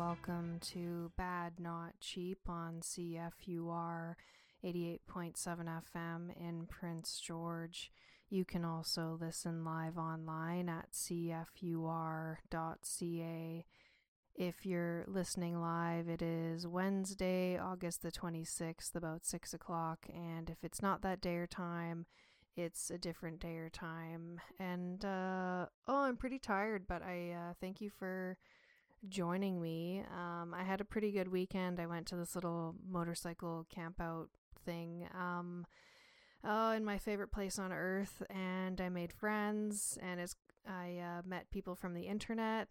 welcome to Bad Not Cheap on CFUR 88.7 FM in Prince George. You can also listen live online at cfur.ca. If you're listening live, it is Wednesday, August the 26th, about 6 o'clock, and if it's not that day or time, it's a different day or time. And, I'm pretty tired, but I thank you for joining me. I had a pretty good weekend. I went to this little motorcycle camp out thing in my favorite place on earth, and I made friends, and I met people from the internet,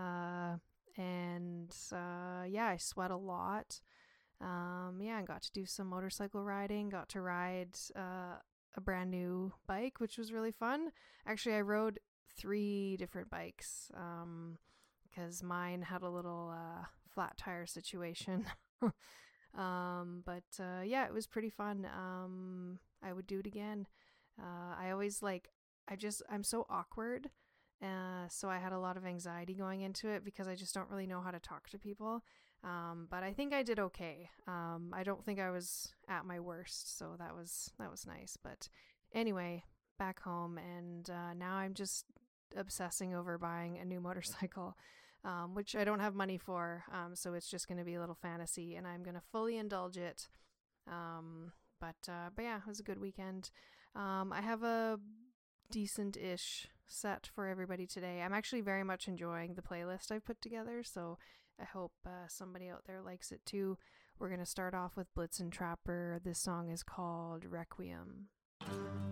and I sweat a lot. I got to do some motorcycle riding, got to ride a brand new bike, which was really fun. Actually, I rode 3 different bikes because mine had a little flat tire situation. It was pretty fun. I would do it again. I'm so awkward. So I had a lot of anxiety going into it because I just don't really know how to talk to people. But I think I did okay. I don't think I was at my worst, so that was nice. But anyway, back home, and now I'm just obsessing over buying a new motorcycle, which I don't have money for. So it's just going to be a little fantasy, and I'm going to fully indulge it. But it was a good weekend. I have a decent-ish set for everybody today. I'm actually very much enjoying the playlist I've put together, so I hope somebody out there likes it too. We're going to start off with Blitzen Trapper. This song is called Requiem.